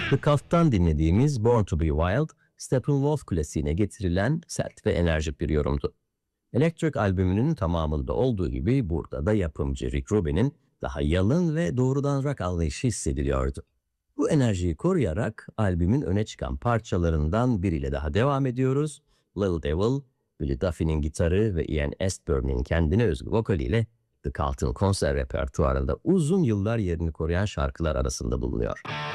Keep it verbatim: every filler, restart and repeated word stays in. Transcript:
The Cult'tan dinlediğimiz Born to be Wild, Steppenwolf klasiğine getirilen sert ve enerjik bir yorumdu. Electric albümünün tamamında olduğu gibi burada da yapımcı Rick Rubin'in daha yalın ve doğrudan rock anlayışı hissediliyordu. Bu enerjiyi koruyarak albümün öne çıkan parçalarından biriyle daha devam ediyoruz. Little Devil, Billy Duffy'nin gitarı ve Ian Astburn'in kendine özgü vokaliyle The Cult'ın konser repertuarında uzun yıllar yerini koruyan şarkılar arasında bulunuyor.